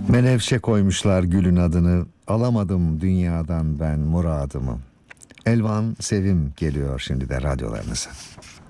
Menevşe koymuşlar gülün adını, alamadım dünyadan ben muradımı. Elvan Sevim geliyor şimdi de radyolarınıza.